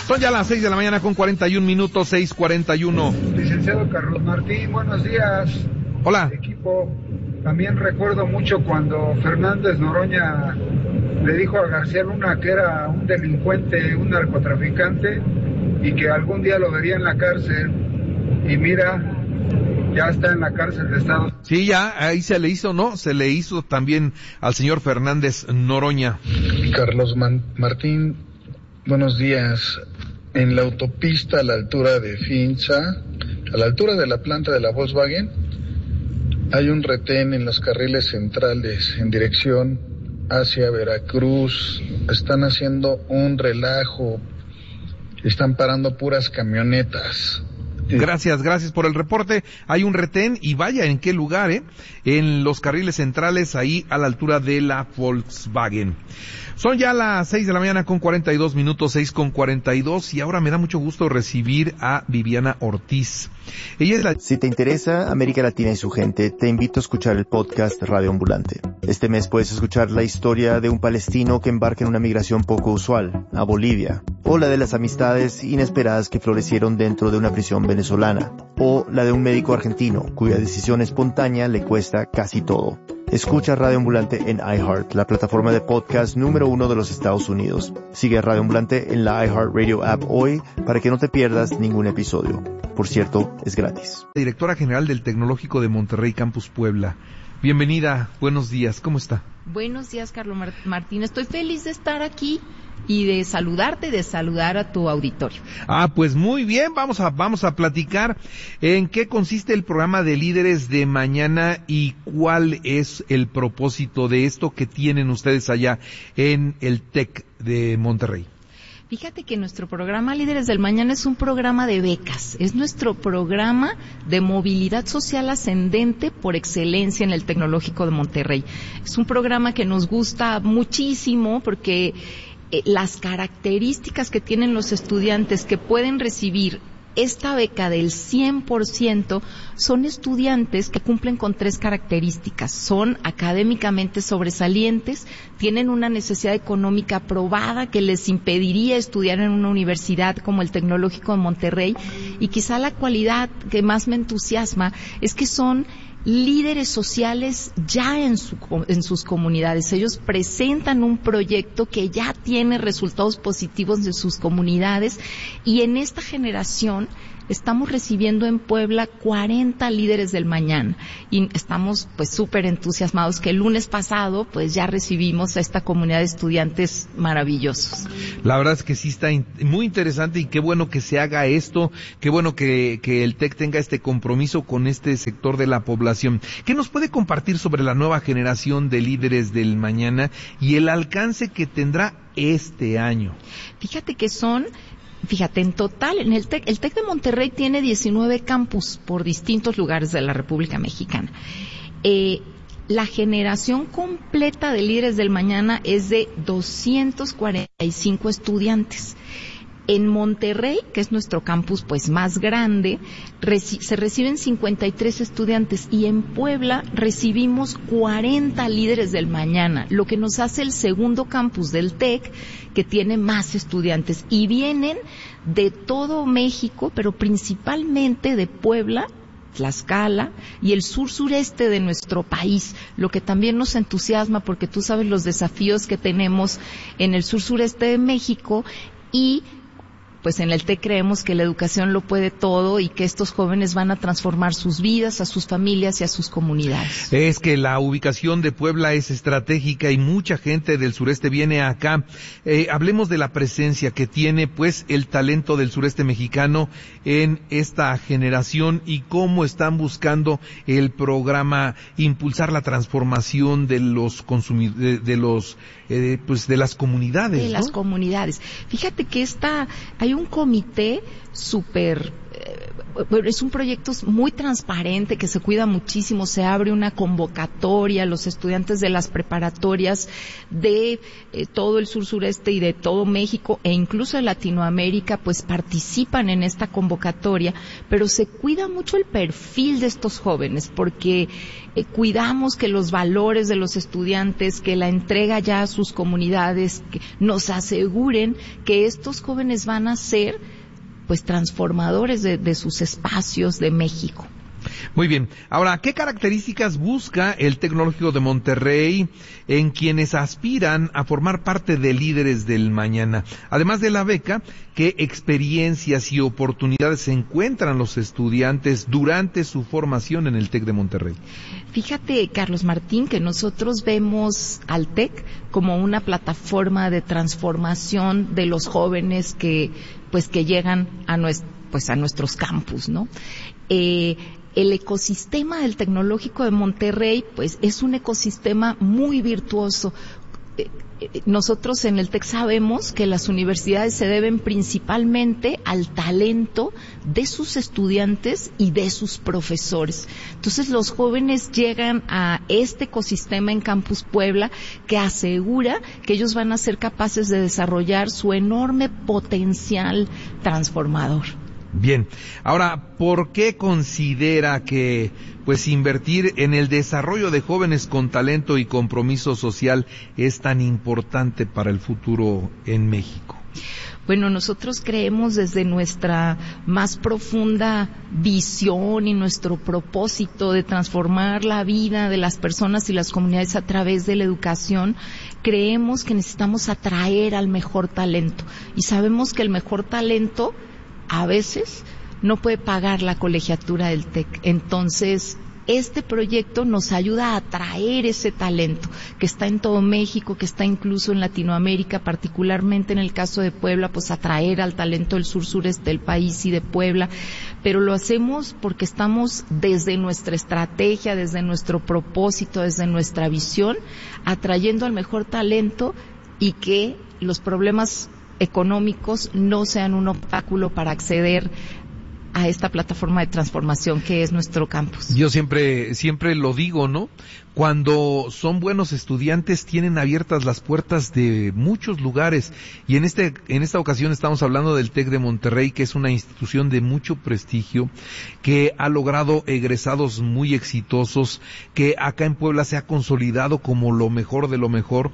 Son ya las 6 de la mañana con 41 minutos, 6:41. Licenciado Carlos Martín, buenos días. Hola. Equipo, también recuerdo mucho cuando Fernández Noroña le dijo a García Luna que era un delincuente, un narcotraficante, y que algún día lo vería en la cárcel. Y mira, ya está en la cárcel de Estados Unidos. Sí, ya, ahí se le hizo, ¿no? Se le hizo también al señor Fernández Noroña. Carlos Martín, buenos días. En la autopista a la altura de Finza, a la altura de la planta de la Volkswagen, hay un retén en los carriles centrales en dirección hacia Veracruz. Están haciendo un relajo, están parando puras camionetas. Gracias por el reporte. Hay un retén y vaya en qué lugar, en los carriles centrales, ahí a la altura de la Volkswagen. Son ya las 6 de la mañana con 42 minutos, 6:42, y ahora me da mucho gusto recibir a Viviana Ortiz. Ella es la... Si te interesa América Latina y su gente, te invito a escuchar el podcast Radio Ambulante. Este mes puedes escuchar la historia de un palestino que embarca en una migración poco usual, a Bolivia, o la de las amistades inesperadas que florecieron dentro de una prisión venezolana, o la de un médico argentino cuya decisión espontánea le cuesta casi todo. Escucha Radio Ambulante en iHeart, la plataforma de podcast número 1 de los Estados Unidos. Sigue Radio Ambulante en la iHeartRadio app hoy para que no te pierdas ningún episodio. Por cierto, es gratis. Directora General del Tecnológico de Monterrey, Campus Puebla. Bienvenida, buenos días, ¿cómo está? Buenos días, Carlos Martín. Estoy feliz de estar aquí y de saludarte y de saludar a tu auditorio. Pues muy bien, vamos a platicar en qué consiste el programa de Líderes de Mañana y cuál es el propósito de esto que tienen ustedes allá en el TEC de Monterrey. Fíjate que nuestro programa Líderes del Mañana es un programa de becas, es nuestro programa de movilidad social ascendente por excelencia en el Tecnológico de Monterrey. Es un programa que nos gusta muchísimo porque las características que tienen los estudiantes que pueden recibir esta beca del 100% son estudiantes que cumplen con 3 características. Son académicamente sobresalientes, tienen una necesidad económica probada que les impediría estudiar en una universidad como el Tecnológico de Monterrey, y quizá la cualidad que más me entusiasma es que son líderes sociales ya en sus comunidades. Ellos presentan un proyecto que ya tiene resultados positivos de sus comunidades, y en esta generación estamos recibiendo en Puebla 40 líderes del mañana, y estamos pues súper entusiasmados que el lunes pasado pues ya recibimos a esta comunidad de estudiantes maravillosos. La verdad es que sí está muy interesante, y qué bueno que se haga esto, qué bueno que el TEC tenga este compromiso con este sector de la población. ¿Qué nos puede compartir sobre la nueva generación de líderes del mañana y el alcance que tendrá este año? Fíjate, en total, en el TEC de Monterrey tiene 19 campus por distintos lugares de la República Mexicana. La generación completa de líderes del mañana es de 245 estudiantes. En Monterrey, que es nuestro campus pues más grande, se reciben 53 estudiantes, y en Puebla recibimos 40 líderes del mañana, lo que nos hace el segundo campus del TEC que tiene más estudiantes, y vienen de todo México, pero principalmente de Puebla, Tlaxcala y el sur-sureste de nuestro país, lo que también nos entusiasma porque tú sabes los desafíos que tenemos en el sur-sureste de México, y pues en el TEC creemos que la educación lo puede todo y que estos jóvenes van a transformar sus vidas, a sus familias y a sus comunidades. Es que la ubicación de Puebla es estratégica y mucha gente del sureste viene acá. Hablemos de la presencia que tiene pues el talento del sureste mexicano en esta generación y cómo están buscando el programa impulsar la transformación de los de las comunidades, de las comunidades. Fíjate que hay un comité súper es un proyecto muy transparente que se cuida muchísimo. Se abre una convocatoria, los estudiantes de las preparatorias de todo el sur sureste y de todo México e incluso de Latinoamérica pues participan en esta convocatoria, pero se cuida mucho el perfil de estos jóvenes porque cuidamos que los valores de los estudiantes, que la entrega ya a sus comunidades, que nos aseguren que estos jóvenes van a ser pues transformadores de sus espacios de México. Muy bien. Ahora, ¿qué características busca el Tecnológico de Monterrey en quienes aspiran a formar parte de Líderes del Mañana? Además de la beca, ¿qué experiencias y oportunidades encuentran los estudiantes durante su formación en el TEC de Monterrey? Fíjate, Carlos Martín, que nosotros vemos al TEC como una plataforma de transformación de los jóvenes que llegan a nuestros campus, ¿no? El ecosistema del Tecnológico de Monterrey, pues, es un ecosistema muy virtuoso. Nosotros en el TEC sabemos que las universidades se deben principalmente al talento de sus estudiantes y de sus profesores. Entonces los jóvenes llegan a este ecosistema en Campus Puebla que asegura que ellos van a ser capaces de desarrollar su enorme potencial transformador. Bien, ahora, ¿por qué considera que invertir en el desarrollo de jóvenes con talento y compromiso social es tan importante para el futuro en México? Bueno, nosotros creemos desde nuestra más profunda visión y nuestro propósito de transformar la vida de las personas y las comunidades a través de la educación, creemos que necesitamos atraer al mejor talento. Y sabemos que el mejor talento a veces no puede pagar la colegiatura del TEC. Entonces, este proyecto nos ayuda a atraer ese talento que está en todo México, que está incluso en Latinoamérica, particularmente en el caso de Puebla, pues atraer al talento del sur-sureste del país y de Puebla. Pero lo hacemos porque estamos desde nuestra estrategia, desde nuestro propósito, desde nuestra visión, atrayendo al mejor talento y que los problemas económicos no sean un obstáculo para acceder a esta plataforma de transformación que es nuestro campus. Yo siempre lo digo, ¿no? Cuando son buenos estudiantes tienen abiertas las puertas de muchos lugares y en esta ocasión estamos hablando del TEC de Monterrey, que es una institución de mucho prestigio, que ha logrado egresados muy exitosos, que acá en Puebla se ha consolidado como lo mejor de lo mejor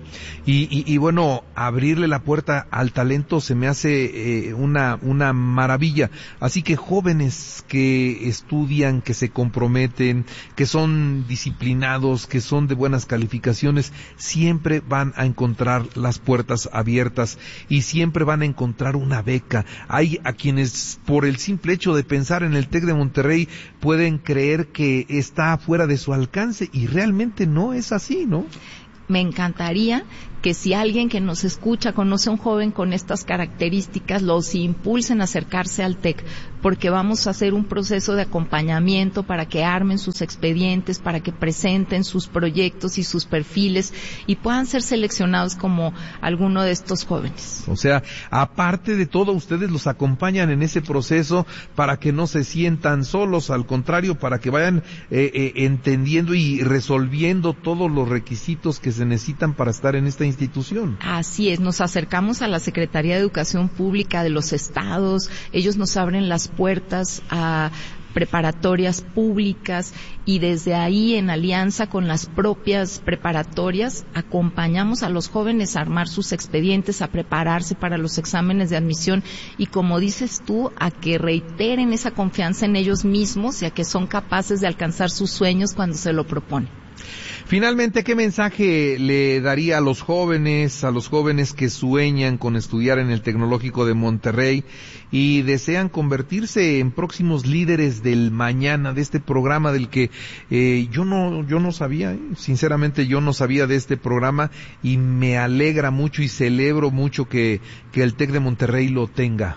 y bueno, abrirle la puerta al talento se me hace una maravilla. Así que jóvenes que estudian, que se comprometen, que son disciplinados, que son de buenas calificaciones, siempre van a encontrar las puertas abiertas y siempre van a encontrar una beca. Hay a quienes por el simple hecho de pensar en el TEC de Monterrey pueden creer que está fuera de su alcance y realmente no es así, ¿no? Me encantaría que si alguien que nos escucha conoce a un joven con estas características, los impulsen a acercarse al TEC, porque vamos a hacer un proceso de acompañamiento para que armen sus expedientes, para que presenten sus proyectos y sus perfiles y puedan ser seleccionados como alguno de estos jóvenes. O sea, aparte de todo, ustedes los acompañan en ese proceso para que no se sientan solos, al contrario, para que vayan entendiendo y resolviendo todos los requisitos que se necesitan para estar en esta institución. Así es, nos acercamos a la Secretaría de Educación Pública de los estados, ellos nos abren las puertas a preparatorias públicas y desde ahí, en alianza con las propias preparatorias, acompañamos a los jóvenes a armar sus expedientes, a prepararse para los exámenes de admisión y, como dices tú, a que reiteren esa confianza en ellos mismos y a que son capaces de alcanzar sus sueños cuando se lo proponen. Finalmente, ¿qué mensaje le daría a los jóvenes que sueñan con estudiar en el Tecnológico de Monterrey y desean convertirse en próximos líderes del mañana, de este programa del que yo no sabía, sinceramente yo no sabía de este programa y me alegra mucho y celebro mucho que el TEC de Monterrey lo tenga?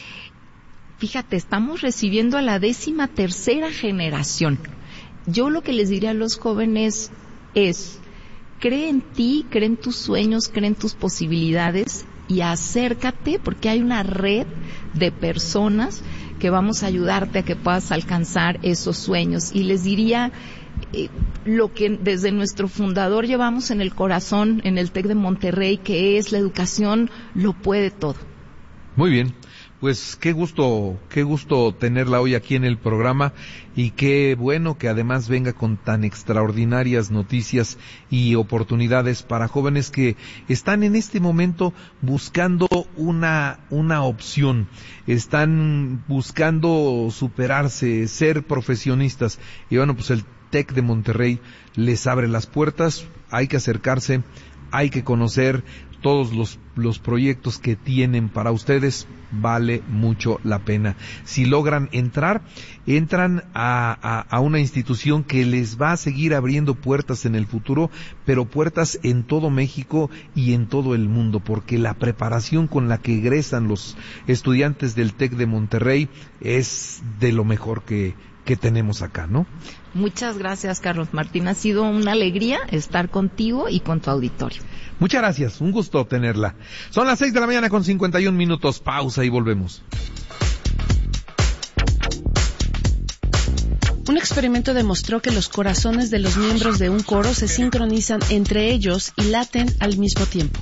Fíjate, estamos recibiendo a la 13ª generación. Yo lo que les diría a los jóvenes es, cree en ti, cree en tus sueños, cree en tus posibilidades y acércate porque hay una red de personas que vamos a ayudarte a que puedas alcanzar esos sueños. Y les diría lo que desde nuestro fundador llevamos en el corazón en el TEC de Monterrey, que es la educación lo puede todo. Muy bien. Pues qué gusto tenerla hoy aquí en el programa y qué bueno que además venga con tan extraordinarias noticias y oportunidades para jóvenes que están en este momento buscando una opción, están buscando superarse, ser profesionistas y bueno, pues el TEC de Monterrey les abre las puertas, hay que acercarse, hay que conocer todos los proyectos que tienen para ustedes, vale mucho la pena. Si logran entran a una institución que les va a seguir abriendo puertas en el futuro, pero puertas en todo México y en todo el mundo, porque la preparación con la que egresan los estudiantes del TEC de Monterrey es de lo mejor que tenemos acá, ¿no? Muchas gracias, Carlos Martín. Ha sido una alegría estar contigo y con tu auditorio. Muchas gracias, un gusto tenerla. Son las 6:51 con 51 minutos. Pausa y volvemos. Un experimento demostró que los corazones de los miembros de un coro se sincronizan entre ellos y laten al mismo tiempo.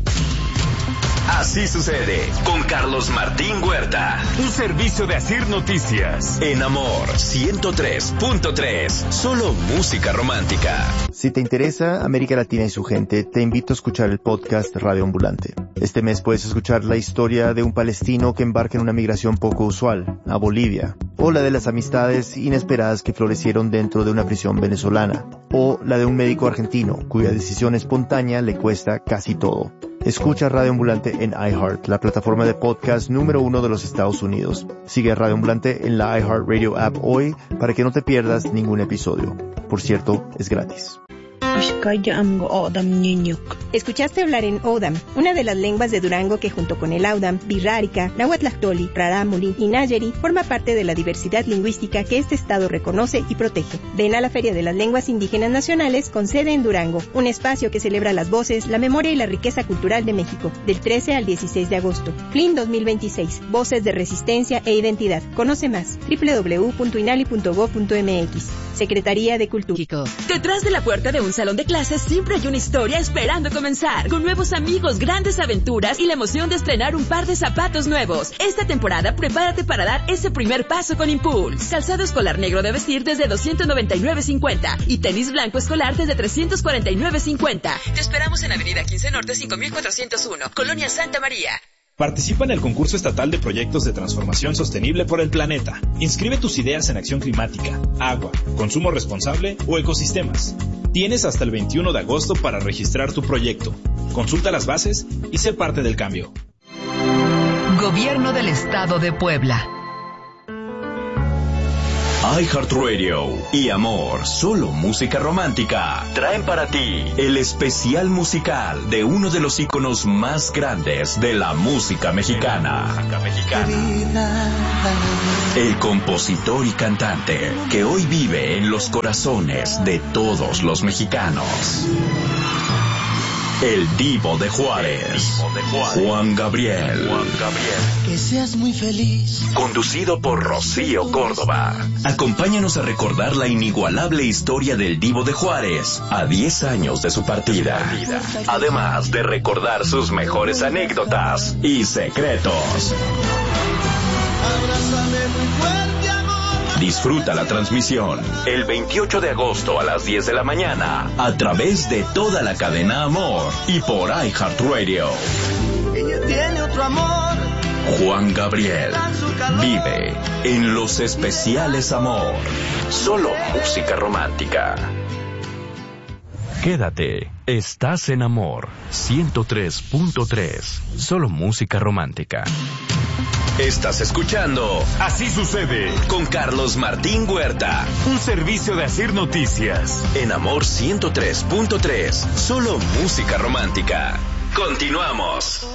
Así sucede con Carlos Martín Huerta. Un servicio de Asir Noticias. En Amor 103.3. Solo música romántica. Si te interesa América Latina y su gente, te invito a escuchar el podcast Radio Ambulante. Este mes puedes escuchar la historia de un palestino que embarca en una migración poco usual, a Bolivia, o la de las amistades inesperadas que florecieron dentro de una prisión venezolana, o la de un médico argentino cuya decisión espontánea le cuesta casi todo. Escucha Radio Ambulante en iHeart, la plataforma de podcast número 1 de los Estados Unidos. Sigue a Radio Ambulante en la iHeartRadio app hoy para que no te pierdas ningún episodio. Por cierto, es gratis. Escuchaste hablar en O'odham, una de las lenguas de Durango que junto con el Audam, Birrárica, Nahuatlactoli, Rarámuri y Nayeri forma parte de la diversidad lingüística que este estado reconoce y protege. Ven a la Feria de las Lenguas Indígenas Nacionales con sede en Durango, un espacio que celebra las voces, la memoria y la riqueza cultural de México, del 13 al 16 de agosto. FLIN 2026, Voces de Resistencia e Identidad. Conoce más, www.inali.gov.mx. Secretaría de Cultura. Detrás de la puerta de un salón de clases siempre hay una historia esperando comenzar, con nuevos amigos, grandes aventuras y la emoción de estrenar un par de zapatos nuevos. Esta temporada prepárate para dar ese primer paso con Impulse. Calzado escolar negro de vestir desde $299.50 y tenis blanco escolar desde $349.50. Te esperamos en Avenida 15 Norte 5401, Colonia Santa María. Participa en el concurso estatal de proyectos de transformación sostenible por el planeta. Inscribe tus ideas en acción climática, agua, consumo responsable o ecosistemas. Tienes hasta el 21 de agosto para registrar tu proyecto. Consulta las bases y sé parte del cambio. Gobierno del Estado de Puebla. iHeartRadio y Amor, solo música romántica, traen para ti el especial musical de uno de los íconos más grandes de la música mexicana. El compositor y cantante que hoy vive en los corazones de todos los mexicanos. El Divo de Juárez, Juan Gabriel. Que seas muy feliz. Conducido por Rocío Córdoba. Acompáñanos a recordar la inigualable historia del Divo de Juárez a 10 años de su partida. Además de recordar sus mejores anécdotas y secretos. Abrázame muy fuerte, amor. Disfruta la transmisión el 28 de agosto a las 10 de la mañana a través de toda la cadena Amor y por iHeartRadio. Ella tiene otro amor. Juan Gabriel vive en los especiales Amor. Solo música romántica. Quédate, estás en Amor 103.3. Solo música romántica. Estás escuchando Así sucede con Carlos Martín Huerta. Un servicio de Asir Noticias. En Amor 103.3. Solo música romántica. Continuamos.